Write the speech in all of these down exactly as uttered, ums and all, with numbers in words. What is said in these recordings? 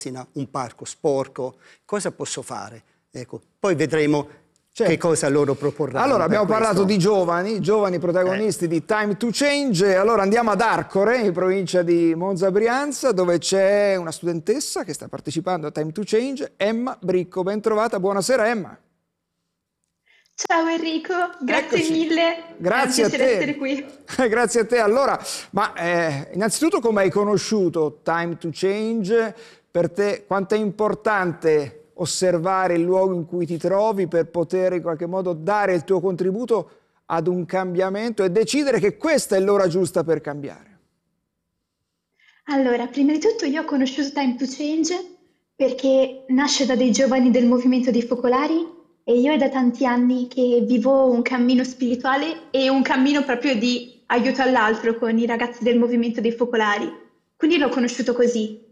un parco sporco, cosa posso fare? Ecco, poi vedremo certo. che cosa loro proporranno. Allora, abbiamo questo. parlato di giovani, giovani protagonisti eh. di Time to Change. Allora andiamo ad Arcore, in provincia di Monza Brianza, dove c'è una studentessa che sta partecipando a Time to Change, Emma Bricco. Ben trovata, buonasera Emma. Ciao Enrico, grazie Eccoci. mille. Grazie È a un piacere te. essere qui. Grazie a te. Allora, ma eh, innanzitutto come hai conosciuto Time to Change? Per te quanto è importante osservare il luogo in cui ti trovi per poter in qualche modo dare il tuo contributo ad un cambiamento e decidere che questa è l'ora giusta per cambiare? Allora, prima di tutto io ho conosciuto Time to Change perché nasce da dei giovani del movimento dei focolari e io è da tanti anni che vivo un cammino spirituale e un cammino proprio di aiuto all'altro con i ragazzi del movimento dei focolari. Quindi l'ho conosciuto così.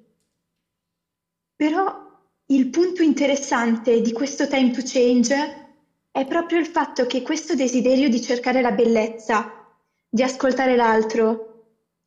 Però il punto interessante di questo Time to Change è proprio il fatto che questo desiderio di cercare la bellezza, di ascoltare l'altro,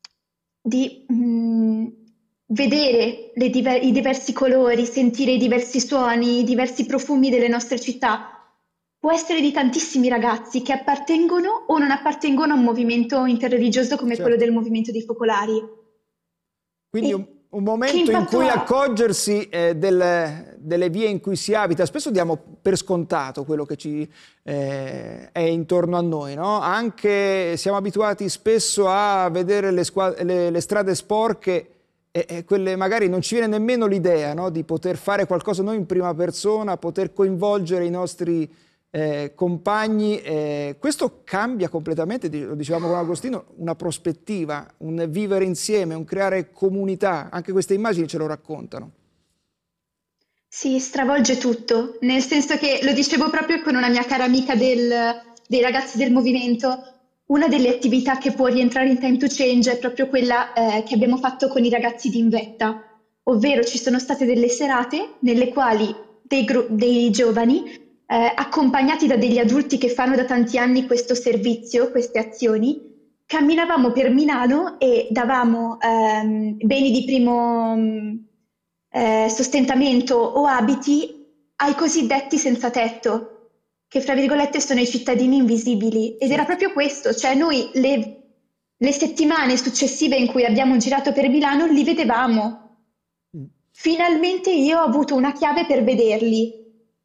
di mm, vedere le diver- i diversi colori, sentire i diversi suoni, i diversi profumi delle nostre città, può essere di tantissimi ragazzi che appartengono o non appartengono a un movimento interreligioso come certo. quello del movimento dei focolari. Quindi E un, un momento in cui ha? accorgersi eh, del, delle vie in cui si abita. Spesso diamo per scontato quello che ci eh, è intorno a noi, no? Anche siamo abituati spesso a vedere le, le, le strade sporche e, e quelle magari non ci viene nemmeno l'idea, no? Di poter fare qualcosa noi in prima persona, poter coinvolgere i nostri Eh, compagni. Eh, questo cambia completamente, lo dicevamo con Agostino, una prospettiva, un vivere insieme, un creare comunità. Anche queste immagini ce lo raccontano. Sì, stravolge tutto, nel senso che lo dicevo proprio con una mia cara amica del, dei ragazzi del movimento. Una delle attività che può rientrare in Time to Change è proprio quella eh, che abbiamo fatto con i ragazzi di Invetta, ovvero ci sono state delle serate nelle quali dei, dei giovani Eh, accompagnati da degli adulti che fanno da tanti anni questo servizio, queste azioni, camminavamo per Milano e davamo ehm, beni di primo eh, sostentamento o abiti ai cosiddetti senza tetto, che fra virgolette sono i cittadini invisibili. Ed era proprio questo, cioè noi le, le settimane successive in cui abbiamo girato per Milano li vedevamo. Finalmente io ho avuto una chiave per vederli.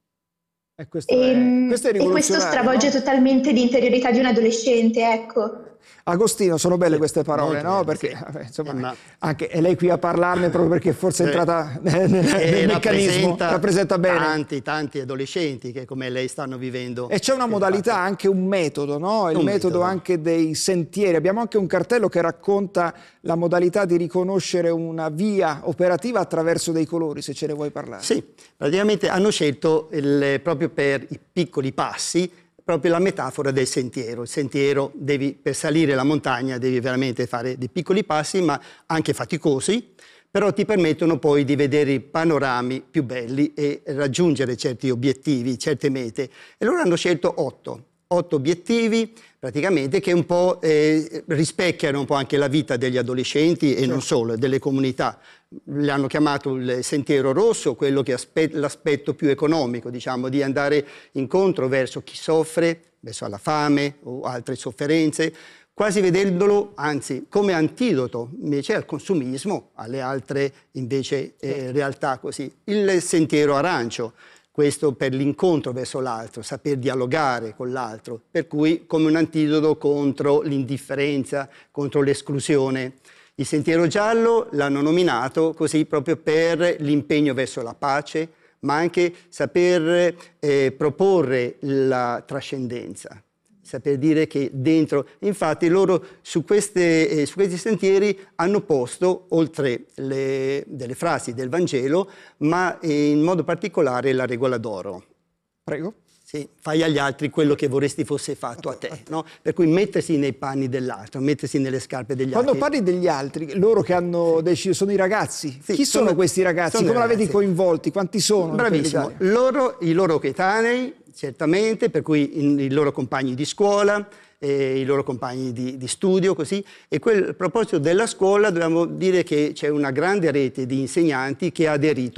E questo, E, è, questo è e questo stravolge no? totalmente l'interiorità di un adolescente, ecco. Agostino, sono belle sì, queste parole, no? Belle, perché sì. vabbè, insomma, eh, ma... anche è lei qui a parlarne proprio perché forse è entrata nel, nel, nel meccanismo, rappresenta, rappresenta bene. Tanti, tanti adolescenti che come lei stanno vivendo. E c'è una modalità, fatto. anche un metodo, no? Il un metodo, metodo anche dei sentieri. Abbiamo anche un cartello che racconta la modalità di riconoscere una via operativa attraverso dei colori, se ce ne vuoi parlare. Sì, praticamente hanno scelto il, proprio per i piccoli passi proprio la metafora del sentiero. Il sentiero, devi, per salire la montagna devi veramente fare dei piccoli passi, ma anche faticosi, però ti permettono poi di vedere i panorami più belli e raggiungere certi obiettivi, certe mete. E loro hanno scelto otto, otto obiettivi praticamente che un po' eh, rispecchiano un po' anche la vita degli adolescenti e certo. non solo, delle comunità. Le hanno chiamato il sentiero rosso, quello che è l'aspetto più economico, diciamo, di andare incontro verso chi soffre, verso la fame o altre sofferenze, quasi vedendolo, anzi, come antidoto invece al consumismo, alle altre invece eh, realtà così. Il sentiero arancio, questo per l'incontro verso l'altro, saper dialogare con l'altro, per cui come un antidoto contro l'indifferenza, contro l'esclusione. Il sentiero giallo l'hanno nominato così proprio per l'impegno verso la pace, ma anche saper eh, proporre la trascendenza, saper dire che dentro... Infatti loro su, queste, eh, su questi sentieri hanno posto, oltre le, delle frasi del Vangelo, ma eh, in modo particolare la regola d'oro. Prego. Sì, fai agli altri quello che vorresti fosse fatto a te, no? Per cui mettersi nei panni dell'altro, mettersi nelle scarpe degli Quando altri. Quando parli degli altri, loro che hanno sì. deciso, sono i ragazzi. Sì, Chi sono, sono questi ragazzi? Come la vedi coinvolti? Quanti sono? Bravissimo. Loro, i loro coetanei, certamente, per cui in, i loro compagni di scuola, e i loro compagni di, di studio, così. E quel, a proposito della scuola, dobbiamo dire che c'è una grande rete di insegnanti che ha aderito